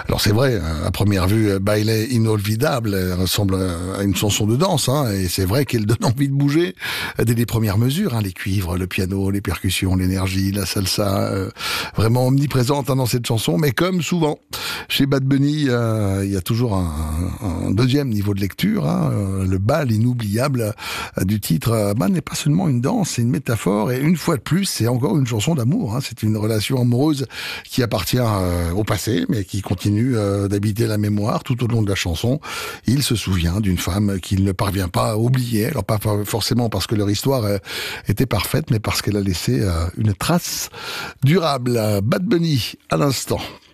Alors c'est vrai, à première vue, Baile Inolvidable ressemble à une chanson de danse, hein, et c'est vrai qu'elle donne envie de bouger dès les premières mesures, hein, les cuivres, le piano, les percussions, l'énergie, la salsa, vraiment omniprésente, hein, dans cette chanson. Mais comme souvent, chez Bad Bunny, il y a toujours un deuxième niveau de lecture, hein, le bal inoubliable du titre n'est pas seulement une danse, c'est une métaphore, et une fois de plus, c'est encore une chanson d'amour, hein, c'est une relation amoureuse qui appartient au passé, mais qui continue d'habiter la mémoire tout au long de la chanson. Il se souvient d'une femme qu'il ne parvient pas à oublier, alors pas forcément parce que leur histoire était parfaite, mais parce qu'elle a laissé une trace durable. Bad Bunny, à l'instant.